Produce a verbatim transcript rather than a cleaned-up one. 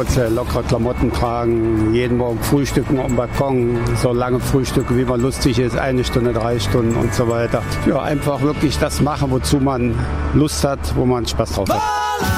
kurze, lockere Klamotten tragen, jeden Morgen frühstücken am Balkon, so lange frühstücken, wie man lustig ist, eine Stunde, drei Stunden und so weiter. Ja, einfach wirklich das machen, wozu man Lust hat, wo man Spaß drauf hat.